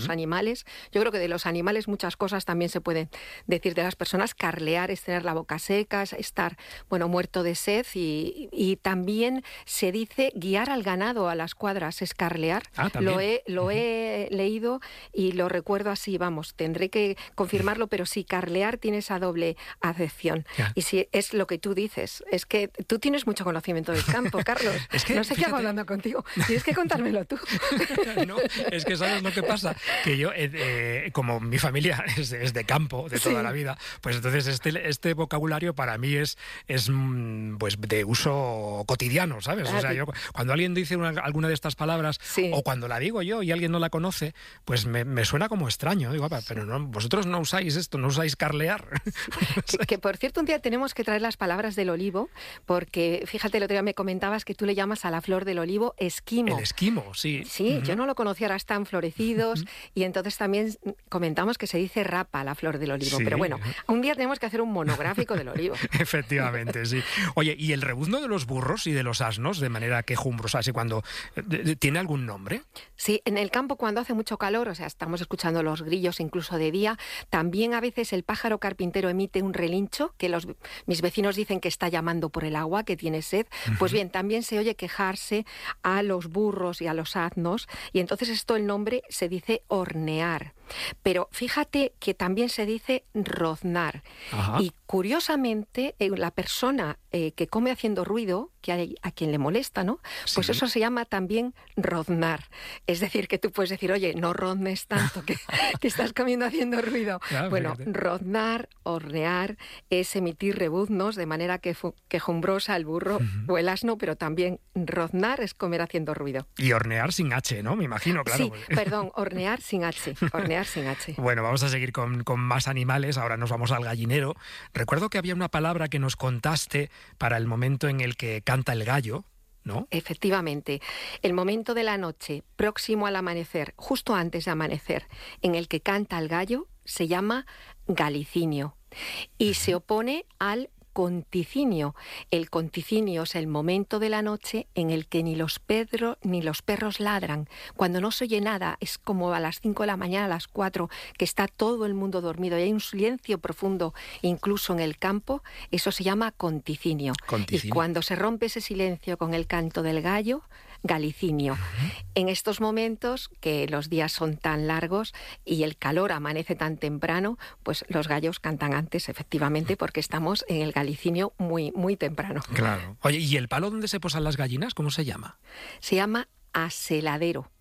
animales. Yo creo que de los animales muchas cosas también se pueden decir de las personas. Carlear es tener la boca seca, es estar, muerto de sed, y también se dice guiar al ganado a las cuadras, es carlear. Lo he leído y lo recuerdo así, tendré que confirmarlo, pero sí, carlear tiene esa doble acepción. Ya. Y si es lo que tú dices, es que tú tienes mucho conocimiento del campo, Carlos. Es que, no sé qué hago hablando contigo, tienes que contármelo tú. No, es que ¿sabes lo que pasa? Que yo, como mi familia es de campo, de toda la vida, pues entonces este vocabulario para mí es pues de uso cotidiano, ¿sabes? O sea, yo cuando alguien dice alguna de estas palabras, o cuando la digo yo y alguien no la conoce, pues me suena como extraño. Digo, pero no, vosotros no usáis esto, no usáis carlear. Que por cierto, un día tenemos que traer las palabras del olivo, porque fíjate, el otro día me comentabas que tú le llamas a la flor del olivo esquimo. El esquimo, sí. Sí, yo no lo conocía, ahora están florecidos, y entonces también comentamos que se dice rapa la flor del olivo. Sí. Pero bueno, un día tenemos que hacer un monográfico del olivo. Efectivamente, sí. Oye, ¿y el rebuzno de los burros y de los asnos, de manera quejumbrosa, así cuando tiene algún nombre? Sí, en el campo cuando hace mucho calor, o sea, estamos escuchando los grillos incluso de día, también a veces el pájaro carpintero emite un relincho, que mis vecinos dicen que está llamando por el agua, que tiene sed. Pues bien, también se oye quejarse a los burros y a los asnos, y entonces el nombre se dice hornear. Pero fíjate que también se dice roznar. Ajá. Y curiosamente, la persona que come haciendo ruido, que hay a quien le molesta, ¿no? Pues eso se llama también roznar. Es decir, que tú puedes decir, oye, no roznes tanto, que estás comiendo haciendo ruido. Claro, bueno, fíjate. Roznar, hornear, es emitir rebuznos de manera quejumbrosa el burro o el asno, pero también roznar es comer haciendo ruido. Y hornear sin H, ¿no? Me imagino, claro. Sí, perdón, hornear sin H. Hornear sin H. Bueno, vamos a seguir con más animales. Ahora nos vamos al gallinero. Recuerdo que había una palabra que nos contaste para el momento en el que canta el gallo, ¿no? Efectivamente. El momento de la noche, próximo al amanecer, justo antes de amanecer, en el que canta el gallo, se llama galicinio. Y se opone al conticinio. El conticinio es el momento de la noche en el que ni los perros ladran. Cuando no se oye nada, es como a las 5 de la mañana, a las 4, que está todo el mundo dormido y hay un silencio profundo, incluso en el campo. Eso se llama conticinio. Y cuando se rompe ese silencio con el canto del gallo, galicinio. En estos momentos, que los días son tan largos y el calor amanece tan temprano, pues los gallos cantan antes, efectivamente, porque estamos en el galicinio muy, muy temprano. Claro. Oye, ¿y el palo donde se posan las gallinas, cómo se llama? Se llama aseladero.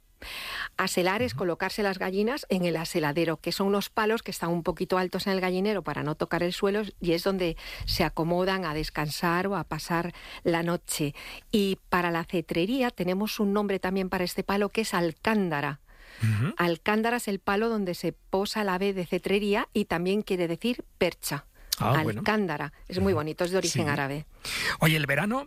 Aselar es colocarse las gallinas en el aseladero, que son unos palos que están un poquito altos en el gallinero para no tocar el suelo, y es donde se acomodan a descansar o a pasar la noche. Y para la cetrería tenemos un nombre también para este palo, que es alcándara. Alcándara es el palo donde se posa la ave de cetrería y también quiere decir percha. Alcándara. Bueno. Es muy bonito, es de origen árabe. Oye, el verano...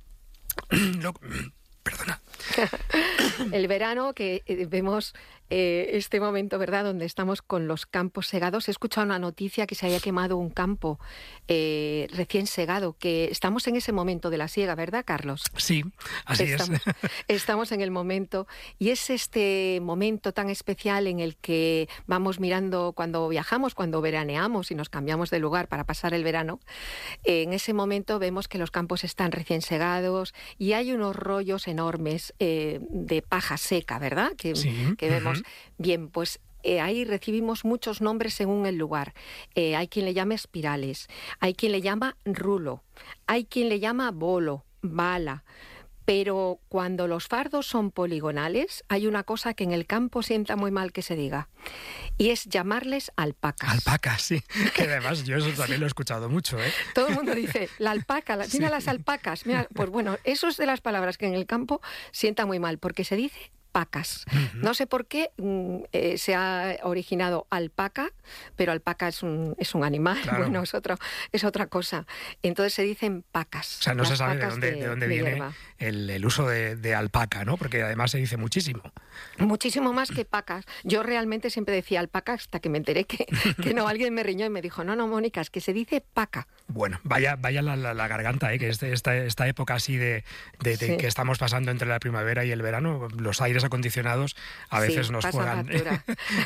Perdona. El verano, que vemos este momento, ¿verdad?, donde estamos con los campos segados. He escuchado una noticia que se haya quemado un campo recién segado, que estamos en ese momento de la siega, ¿verdad, Carlos? Sí, así es. Estamos en el momento, y es este momento tan especial en el que vamos mirando cuando viajamos, cuando veraneamos y nos cambiamos de lugar para pasar el verano. En ese momento vemos que los campos están recién segados y hay unos rollos enormes de paja seca, ¿verdad?, que vemos. Bien, pues ahí recibimos muchos nombres según el lugar. Hay quien le llama espirales, hay quien le llama rulo, hay quien le llama bolo, bala. Pero cuando los fardos son poligonales, hay una cosa que en el campo sienta muy mal que se diga, y es llamarles alpacas. Alpacas, sí. Que además yo eso también lo he escuchado mucho, ¿eh? Todo el mundo dice, la alpaca, mira las alpacas. Mira, pues bueno, eso es de las palabras que en el campo sienta muy mal, porque se dice pacas. No sé por qué se ha originado alpaca, pero alpaca es un animal, claro. Bueno, es otra cosa. Entonces se dicen pacas. O sea, no se sabe de dónde viene el uso de alpaca, ¿no? Porque además se dice muchísimo. Muchísimo más que pacas. Yo realmente siempre decía alpaca hasta que me enteré que no, alguien me riñó y me dijo, no, Mónica, es que se dice paca. Bueno, vaya la garganta, que esta época así de sí, que estamos pasando entre la primavera y el verano, los aires acondicionados a veces nos pasa juegan. factura.